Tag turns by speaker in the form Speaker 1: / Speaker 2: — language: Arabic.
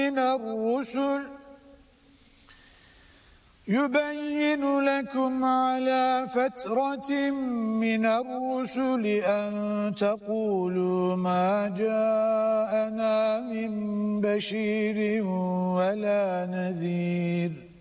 Speaker 1: من الرسل على فترة من الرسل أن تقولوا ما جاءنا من بشير ولا نذير